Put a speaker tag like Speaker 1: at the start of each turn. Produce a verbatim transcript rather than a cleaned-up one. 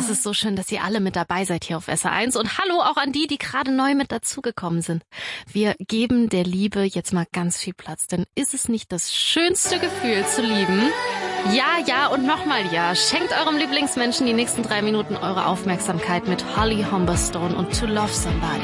Speaker 1: ist so schön, dass ihr alle mit dabei seid hier auf S R eins. Und hallo auch an die, die gerade neu mit dazugekommen sind. Wir geben der Liebe jetzt mal ganz viel Platz, denn ist es nicht das schönste Gefühl zu lieben? Ja, ja und nochmal ja. Schenkt eurem Lieblingsmenschen die nächsten drei Minuten eure Aufmerksamkeit mit Holly Humberstone und To Love Somebody.